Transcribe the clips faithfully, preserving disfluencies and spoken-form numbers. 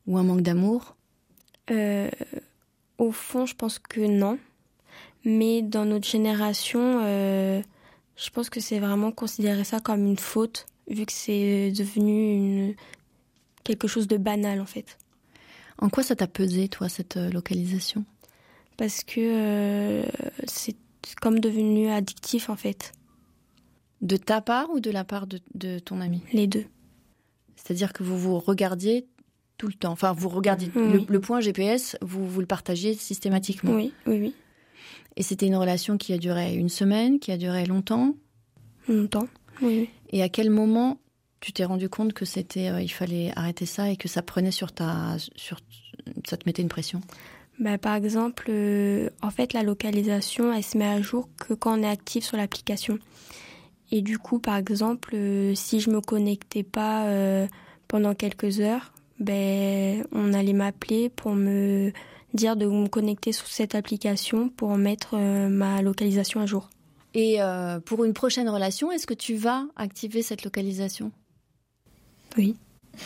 Ou un manque d'amour ? euh, Au fond, je pense que non. Mais dans notre génération, euh, je pense que c'est vraiment considérer ça comme une faute, vu que c'est devenu une... quelque chose de banal, en fait. En quoi ça t'a pesé, toi, cette euh, localisation ? Parce que euh, c'est comme devenu addictif, en fait. De ta part ou de la part de, de ton ami ? Les deux. C'est-à-dire que vous vous regardiez tout le temps. Enfin, vous regardiez Oui. le, le point G P S, vous, vous le partagiez systématiquement. Oui, oui, oui. Et c'était une relation qui a duré une semaine, qui a duré longtemps ? Longtemps, oui, oui. Et à quel moment tu t'es rendu compte que c'était, euh, il fallait arrêter ça et que ça prenait sur ta, sur, ça te mettait une pression ? Bah, par exemple, euh, en fait, la localisation, elle se met à jour que quand on est actif sur l'application. Et du coup, par exemple, euh, si je me connectais pas euh, pendant quelques heures, ben, on allait m'appeler pour me dire de me connecter sur cette application pour mettre euh, ma localisation à jour. Et euh, pour une prochaine relation, est-ce que tu vas activer cette localisation ? Oui. Oui ?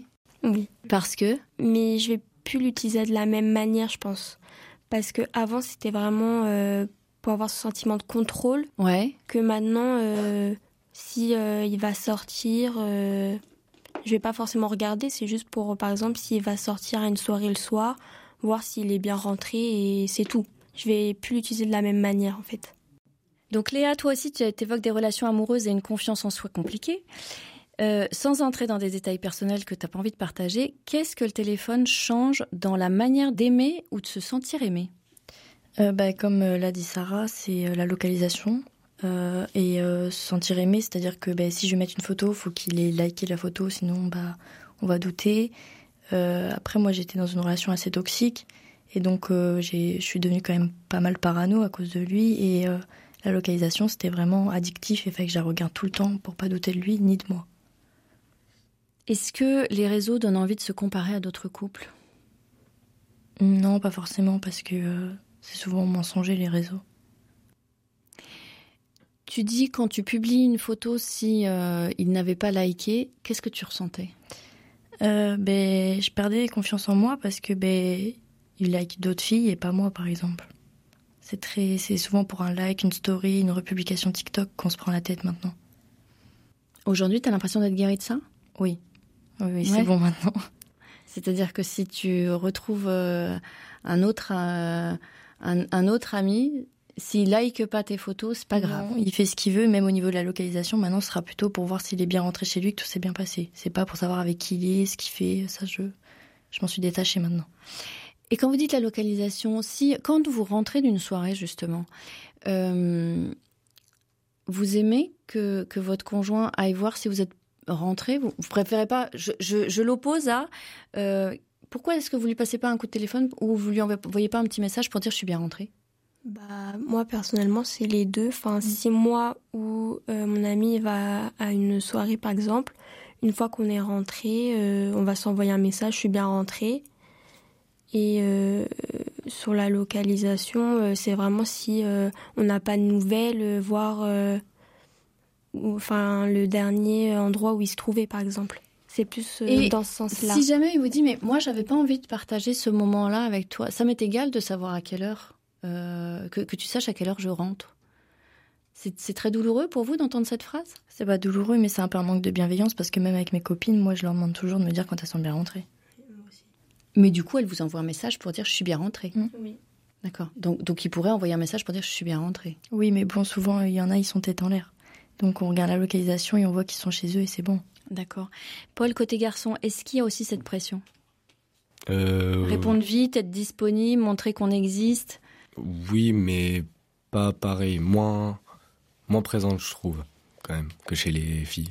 Oui. Parce que ? Mais je vais plus l'utiliser de la même manière, je pense. Parce qu'avant, c'était vraiment euh, pour avoir ce sentiment de contrôle. Ouais. Que maintenant, euh, si euh, il va sortir, euh, je vais pas forcément regarder. C'est juste pour, par exemple, s'il va sortir à une soirée le soir, voir s'il est bien rentré et c'est tout. Je vais plus l'utiliser de la même manière, en fait. Donc Léa, toi aussi, tu évoques des relations amoureuses et une confiance en soi compliquée. Euh, sans entrer dans des détails personnels que tu n'as pas envie de partager, qu'est-ce que le téléphone change dans la manière d'aimer ou de se sentir aimé ? euh, bah, Comme euh, l'a dit Sarah, c'est euh, la localisation euh, et euh, se sentir aimé, c'est-à-dire que bah, si je vais mettre une photo, il faut qu'il ait liké la photo, sinon bah, on va douter. Euh, après, moi, j'étais dans une relation assez toxique et donc euh, j'ai, je suis devenue quand même pas mal parano à cause de lui et euh, la localisation, c'était vraiment addictif et fait que je la regarde tout le temps pour pas douter de lui ni de moi. Est-ce que les réseaux donnent envie de se comparer à d'autres couples ? Non, pas forcément, parce que euh, c'est souvent mensonger, les réseaux. Tu dis quand tu publies une photo, si euh, il n'avait pas liké, qu'est-ce que tu ressentais ? euh, ben, Je perdais confiance en moi parce que ben, il like d'autres filles et pas moi, par exemple. C'est, très, c'est souvent pour un like, une story, une republication TikTok qu'on se prend la tête maintenant. Aujourd'hui, tu as l'impression d'être guérie de ça ? Oui. Oui, oui, ouais. C'est bon maintenant. C'est-à-dire que si tu retrouves euh, un, autre, euh, un, un autre ami, s'il like pas tes photos, c'est pas grave. Non, il fait ce qu'il veut, même au niveau de la localisation. Maintenant, ce sera plutôt pour voir s'il est bien rentré chez lui, que tout s'est bien passé. C'est pas pour savoir avec qui il est, ce qu'il fait. Ça, je, je m'en suis détachée maintenant. Et quand vous dites la localisation, si, quand vous rentrez d'une soirée, justement, euh, vous aimez que, que votre conjoint aille voir si vous êtes rentré, vous, vous préférez pas, je, je, je l'oppose à, euh, pourquoi est-ce que vous lui passez pas un coup de téléphone ou vous lui envoyez pas un petit message pour dire je suis bien rentrée ? Bah, moi, personnellement, c'est les deux. Enfin, mmh. Si moi ou euh, mon ami va à une soirée, par exemple, une fois qu'on est rentré, euh, on va s'envoyer un message, je suis bien rentrée. Et euh, sur la localisation, euh, c'est vraiment si euh, on n'a pas de nouvelles, euh, voir euh, ou, enfin, le dernier endroit où il se trouvait, par exemple. C'est plus euh, dans ce sens-là. Si jamais il vous dit, mais moi, j'avais pas envie de partager ce moment-là avec toi, ça m'est égal de savoir à quelle heure, euh, que, que tu saches à quelle heure je rentre. C'est, c'est très douloureux pour vous d'entendre cette phrase ? C'est pas douloureux, mais c'est un peu un manque de bienveillance parce que même avec mes copines, moi, je leur demande toujours de me dire quand elles sont bien rentrées. Mais du coup, elle vous envoie un message pour dire « je suis bien rentrée mmh. ». Oui. D'accord. Donc, donc, il pourrait envoyer un message pour dire « je suis bien rentrée ». Oui, mais bon, souvent, il y en a, ils sont tête en l'air. Donc, on regarde la localisation et on voit qu'ils sont chez eux et c'est bon. D'accord. Paul, côté garçon, est-ce qu'il y a aussi cette pression ? euh... Répondre vite, être disponible, montrer qu'on existe ? Oui, mais pas pareil. Moins, moins présente, je trouve, quand même, que chez les filles.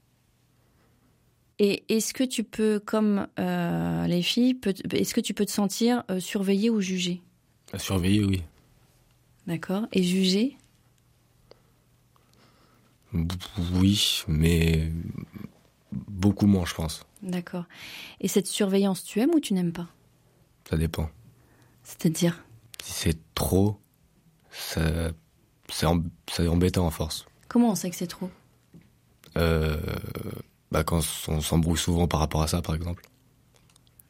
Et est-ce que tu peux, comme euh, les filles, peut, est-ce que tu peux te sentir euh, surveillée ou jugée ? À surveiller, oui. D'accord. Et jugée ? Oui, mais beaucoup moins, je pense. D'accord. Et cette surveillance, tu aimes ou tu n'aimes pas ? Ça dépend. C'est-à-dire ? Si c'est trop, ça, c'est, en, c'est embêtant à force. Comment on sait que c'est trop ? euh, bah Quand on s'embrouille souvent par rapport à ça, par exemple.